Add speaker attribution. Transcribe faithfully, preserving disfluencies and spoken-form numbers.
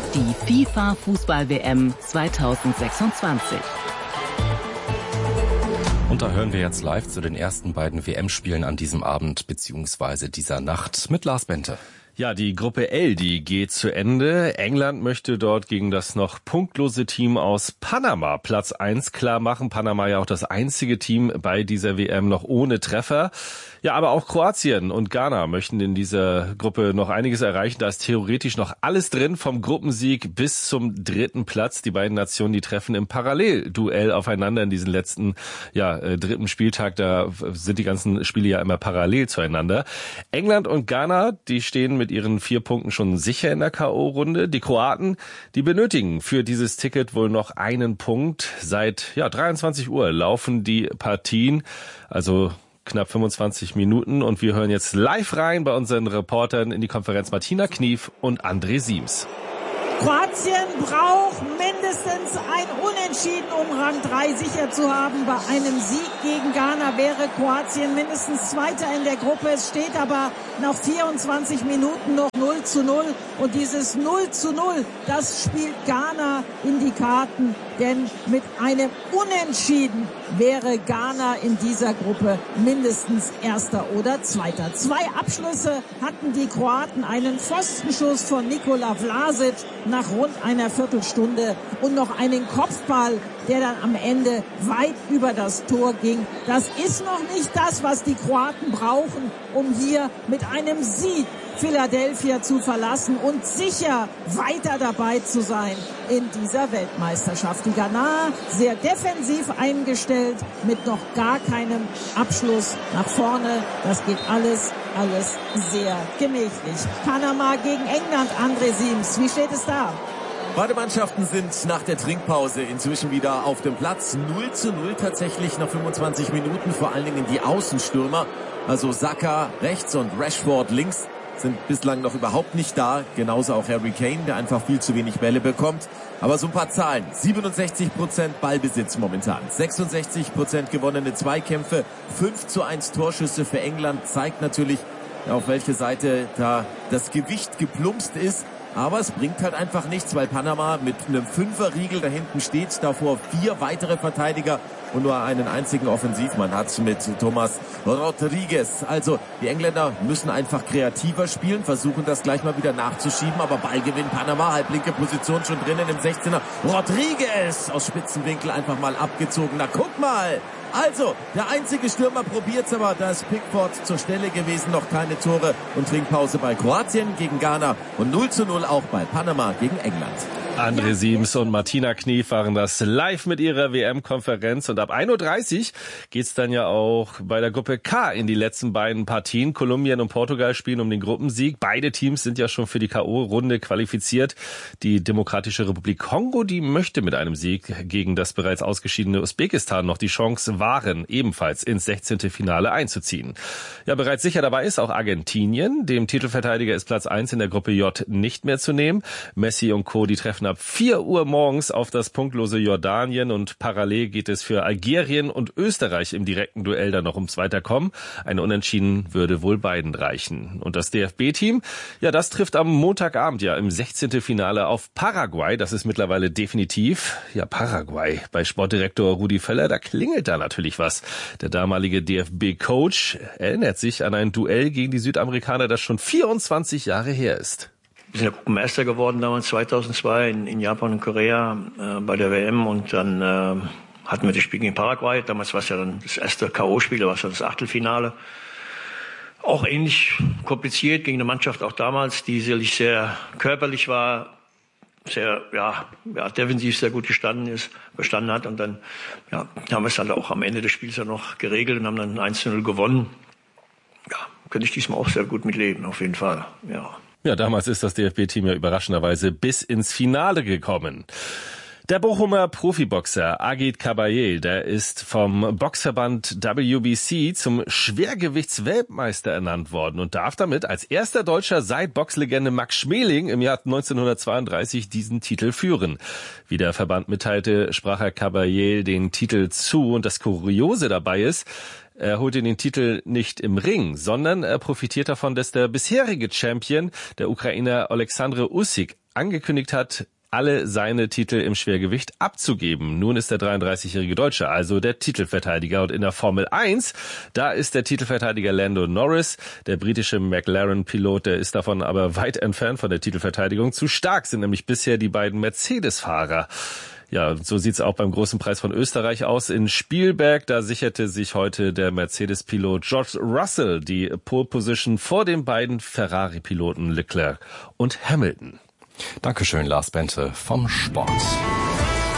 Speaker 1: Die FIFA-Fußball-W M zweitausendsechsundzwanzig.
Speaker 2: Und da hören wir jetzt live zu den ersten beiden W M-Spielen an diesem Abend bzw. dieser Nacht mit Lars Bente.
Speaker 3: Ja, die Gruppe L, die geht zu Ende. England möchte dort gegen das noch punktlose Team aus Panama Platz eins klar machen. Panama ja auch das einzige Team bei dieser W M noch ohne Treffer. Ja, aber auch Kroatien und Ghana möchten in dieser Gruppe noch einiges erreichen. Da ist theoretisch noch alles drin, vom Gruppensieg bis zum dritten Platz. Die beiden Nationen, die treffen im Parallelduell aufeinander in diesem letzten, ja, äh, dritten Spieltag. Da sind die ganzen Spiele ja immer parallel zueinander. England und Ghana, die stehen mit ihren vier Punkten schon sicher in der K O-Runde. Die Kroaten, die benötigen für dieses Ticket wohl noch einen Punkt. Seit ja dreiundzwanzig Uhr laufen die Partien, also knapp fünfundzwanzig Minuten. Und wir hören jetzt live rein bei unseren Reportern in die Konferenz Martina Knief und André Siems.
Speaker 4: Kroatien braucht mindestens ein Unentschieden, um Rang drei sicher zu haben. Bei einem Sieg gegen Ghana wäre Kroatien mindestens Zweiter in der Gruppe. Es steht aber nach vierundzwanzig Minuten noch null zu null. Und dieses null zu null, das spielt Ghana in die Karten. Denn mit einem Unentschieden wäre Ghana in dieser Gruppe mindestens Erster oder Zweiter. Zwei Abschlüsse hatten die Kroaten. Einen Pfostenschuss von Nikola Vlasic nach rund einer Viertelstunde und noch einen Kopfball, der dann am Ende weit über das Tor ging. Das ist noch nicht das, was die Kroaten brauchen, um hier mit einem Sieg Philadelphia zu verlassen und sicher weiter dabei zu sein in dieser Weltmeisterschaft. Die Ghana sehr defensiv eingestellt, mit noch gar keinem Abschluss nach vorne. Das geht alles, alles sehr gemächlich. Panama gegen England, André Siems, wie steht es da?
Speaker 5: Beide Mannschaften sind nach der Trinkpause inzwischen wieder auf dem Platz. null zu null tatsächlich nach fünfundzwanzig Minuten, vor allen Dingen die Außenstürmer, also Saka rechts und Rashford links, sind bislang noch überhaupt nicht da. Genauso auch Harry Kane, der einfach viel zu wenig Bälle bekommt. Aber so ein paar Zahlen. siebenundsechzig Prozent Ballbesitz momentan. sechsundsechzig Prozent gewonnene Zweikämpfe. fünf zu eins Torschüsse für England. Zeigt natürlich, auf welche Seite da das Gewicht geplumpst ist. Aber es bringt halt einfach nichts, weil Panama mit einem Fünferriegel da hinten steht, davor vier weitere Verteidiger und nur einen einzigen Offensivmann hat mit Thomas Rodriguez. Also die Engländer müssen einfach kreativer spielen, versuchen das gleich mal wieder nachzuschieben, aber Ballgewinn Panama, halblinke Position schon drinnen im sechzehner. Rodriguez aus Spitzenwinkel einfach mal abgezogen. Na guck mal! Also, der einzige Stürmer probiert's, aber da ist Pickford zur Stelle gewesen, noch keine Tore und Trinkpause bei Kroatien gegen Ghana und null zu null auch bei Panama gegen England.
Speaker 3: André Siems und Martina Knief waren das live mit ihrer W M-Konferenz und ab ein Uhr dreißig geht's dann ja auch bei der Gruppe K in die letzten beiden Partien. Kolumbien und Portugal spielen um den Gruppensieg. Beide Teams sind ja schon für die K O-Runde qualifiziert. Die Demokratische Republik Kongo, die möchte mit einem Sieg gegen das bereits ausgeschiedene Usbekistan noch die Chance wahren, ebenfalls ins sechzehnte Finale einzuziehen. Ja, bereits sicher dabei ist auch Argentinien. Dem Titelverteidiger ist Platz eins in der Gruppe J nicht mehr zu nehmen. Messi und Co., die treffen ab vier Uhr morgens auf das punktlose Jordanien und parallel geht es für Algerien und Österreich im direkten Duell dann noch ums Weiterkommen. Ein Unentschieden würde wohl beiden reichen. Und das D F B-Team, ja, das trifft am Montagabend ja im sechzehnten Finale auf Paraguay. Das ist mittlerweile definitiv. Ja, Paraguay. Bei Sportdirektor Rudi Völler, da klingelt da natürlich was. Der damalige D F B-Coach erinnert sich an ein Duell gegen die Südamerikaner, das schon vierundzwanzig Jahre her ist.
Speaker 6: Wir sind ja Gruppenmeister geworden damals zweitausendzwei in, in Japan und Korea äh, bei der W M und dann äh, hatten wir das Spiel gegen Paraguay. Damals war es ja dann das erste K O-Spiel, da war es ja das Achtelfinale. Auch ähnlich kompliziert gegen eine Mannschaft auch damals, die sicherlich sehr körperlich war, sehr ja, ja defensiv sehr gut gestanden ist, bestanden hat und dann ja, haben wir es dann auch am Ende des Spiels ja noch geregelt und haben dann eins zu null gewonnen. Ja, könnte ich diesmal auch sehr gut mitleben, auf jeden Fall, ja.
Speaker 3: Ja, damals ist das D F B-Team ja überraschenderweise bis ins Finale gekommen. Der Bochumer Profiboxer Agit Kabayel, der ist vom Boxverband W B C zum Schwergewichtsweltmeister ernannt worden und darf damit als erster Deutscher seit Boxlegende Max Schmeling im Jahr neunzehnhundertzweiunddreißig diesen Titel führen. Wie der Verband mitteilte, sprach Herr Kabayel den Titel zu und das Kuriose dabei ist, er holte den Titel nicht im Ring, sondern er profitiert davon, dass der bisherige Champion, der Ukrainer Oleksandr Usyk, angekündigt hat, alle seine Titel im Schwergewicht abzugeben. Nun ist der dreiunddreißigjährige Deutsche also der Titelverteidiger. Und in der Formel eins, da ist der Titelverteidiger Lando Norris. Der britische McLaren-Pilot, der ist davon aber weit entfernt von der Titelverteidigung. Zu stark sind nämlich bisher die beiden Mercedes-Fahrer. Ja, so sieht's auch beim Großen Preis von Österreich aus. In Spielberg, da sicherte sich heute der Mercedes-Pilot George Russell die Pole Position vor den beiden Ferrari-Piloten Leclerc und Hamilton.
Speaker 2: Dankeschön, Lars Bente vom Sport.